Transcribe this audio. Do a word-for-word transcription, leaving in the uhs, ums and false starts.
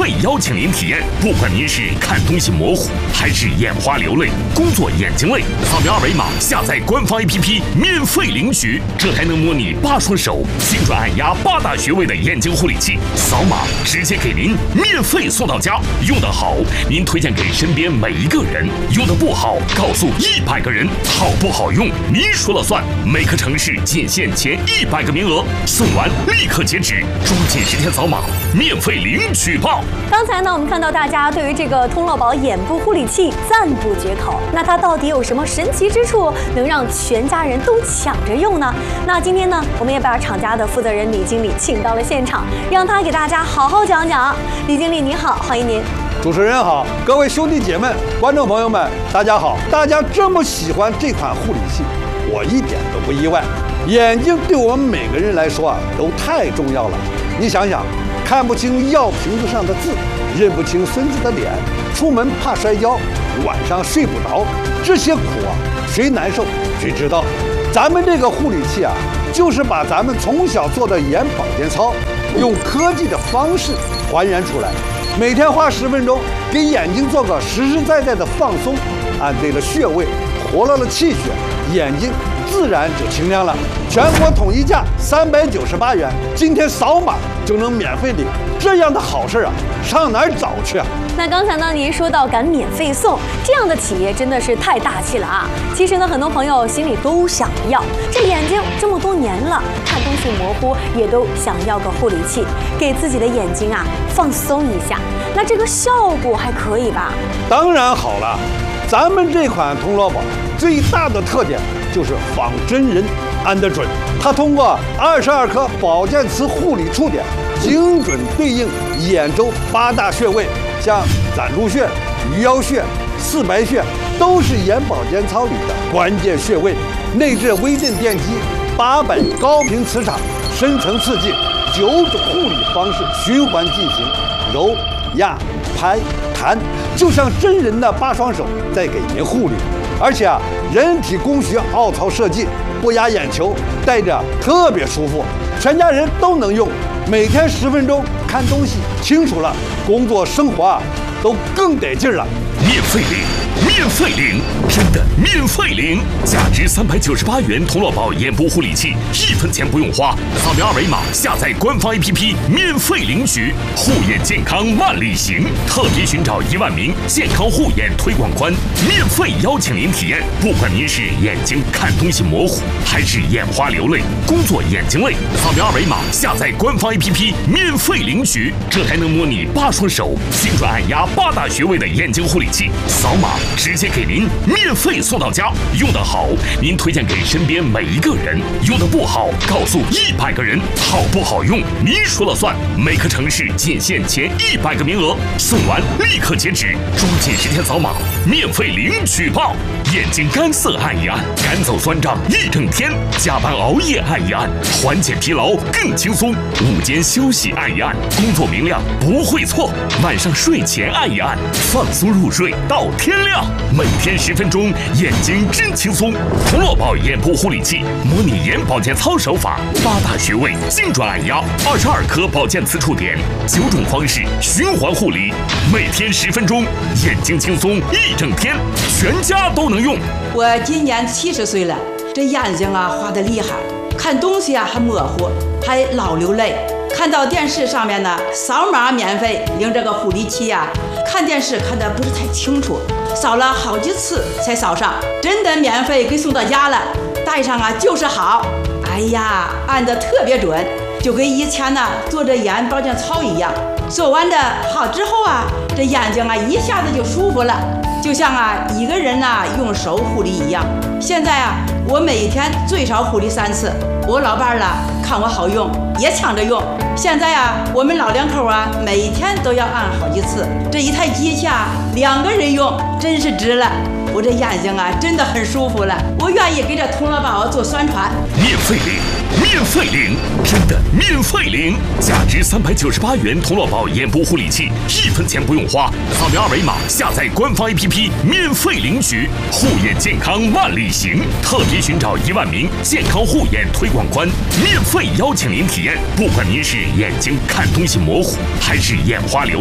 费邀请您体验，不管您是看东西模糊还是眼花流泪，工作眼睛累，扫描二维码下载官方 A P P 免费领取，这还能模拟八双手精准按压八大穴位的眼睛护理器，扫码直接给您免费送到家。用得好，您推荐给身边每一个人；用得不好，告诉一百个人。好不好用，您说了算。每个城市仅限前一百个名额，送完立刻截止，抓紧时间扫码，免费领取吧。 刚才呢，我们看到大家对于这个通乐宝眼部护理器赞不绝口。那它到底有什么神奇之处，能让全家人都抢着用呢？那今天呢，我们也把厂家的负责人李经理请到了现场，让他给大家好好讲讲。李经理您好，欢迎您。 主持人好，各位兄弟姐妹、观众朋友们，大家好！大家这么喜欢这款护理器，我一点都不意外。眼睛对我们每个人来说啊，都太重要了。你想想，看不清药瓶子上的字，认不清孙子的脸，出门怕摔跤，晚上睡不着，这些苦啊，谁难受谁知道。咱们这个护理器啊，就是把咱们从小做的眼保健操，用科技的方式还原出来。每天花十分钟，给眼睛做个实实在在的放松，按对了穴位，活络了气血，眼睛自然就清亮了。全国统一价三百九十八元，今天扫码就能免费领，这样的好事啊，上哪儿找去啊？ 那刚才呢，您说到敢免费送，这样的企业真的是太大气了啊！其实呢，很多朋友心里都想要，这眼睛这么多年了，看东西模糊，也都想要个护理器，给自己的眼睛啊放松一下。那这个效果还可以吧？ 当然好了，咱们这款通乐宝最大的特点就是仿真人安得准，它通过二十二颗保健磁护理触点，精准对应眼周八大穴位。像攒珠穴、鱼腰穴、四白穴都是眼保健操里的关键穴位，内置微震电机，八百高频磁场，深层刺激，九种护理方式循环进行，揉、压、拍、弹，就像真人的八双手在给您护理。而且啊，人体工学凹槽设计，不压眼球，戴着特别舒服，全家人都能用。每天十分钟看东西清楚了，工作生活啊都更得劲了。 免费领，免费领，真的免费领！价值三百九十八元通乐宝眼部护理器，一分钱不用花，扫描二维码下载官方 A P P 免费领取。护眼健康万里行，特别寻找一万名健康护眼推广官，免费邀请您体验。不管您是眼睛看东西模糊，还是眼花流泪，工作眼睛累，扫描二维码下载官方 A P P 免费领取，这还能模拟八双手精准按压八大穴位的眼睛护理器，扫码直接给您免费送到家。用得好，您推荐给身边每一个人；用得不好，告诉一百个人。好不好用，您说了算。每个城市仅限前一百个名额，送完立刻截止，抓紧时间扫码，免费领取吧。眼睛干涩按一按，赶走酸胀一整天；加班熬夜按一按，缓解疲劳更轻松；午间休息按一按，工作明亮不会错；晚上睡前按一按，放松入睡到天亮。每天十分钟，眼睛真轻松。通乐宝眼部护理器模拟眼保健操手法，八大穴位精准按压，二十二颗保健磁触点，九种方式循环护理，每天十分钟，眼睛轻松一整天，全家都能用。 我今年七十岁了，这眼睛啊花得厉害，看东西啊还模糊，还老流泪。看到电视上面呢，扫码免费领这个护理器呀、啊，看电视看得不是太清楚，扫了好几次才扫上，真的免费给送到家了，戴上啊就是好。哎呀，按得特别准，就跟以前呢做着眼保健操一样。做完的好之后啊，这眼睛啊一下子就舒服了，就像啊一个人呐用手护理一样。现在啊，我每天最少护理三次。我老伴儿啦看我好用，也抢着用。现在啊，我们老两口啊，每天都要按好几次。这一台机器啊，两个人用真是值了。我这眼睛啊，真的很舒服了。我愿意给这通乐宝做宣传。 免费领，免费领，真的免费领！价值三百九十八元通乐宝眼部护理器，一分钱不用花，扫描二维码下载官方 A P P 免费领取。护眼健康万里行，特别寻找一万名健康护眼推广官，免费邀请您体验。不管您是眼睛看东西模糊，还是眼花流